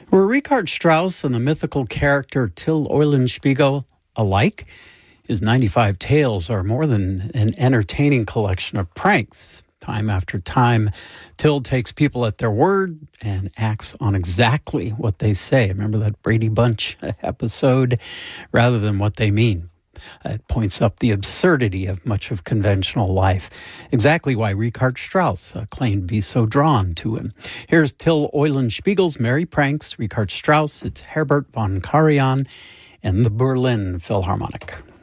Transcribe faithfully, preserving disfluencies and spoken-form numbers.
Were Richard Strauss and the mythical character Till Eulenspiegel alike? His ninety-five tales are more than an entertaining collection of pranks. Time after time, Till takes people at their word and acts on exactly what they say. Remember that Brady Bunch episode? Rather than what they mean. It points up the absurdity of much of conventional life. Exactly why Richard Strauss uh, claimed to be so drawn to him. Here's Till Eulenspiegel's Merry Pranks, Richard Strauss, it's Herbert von Karajan, and the Berlin Philharmonic.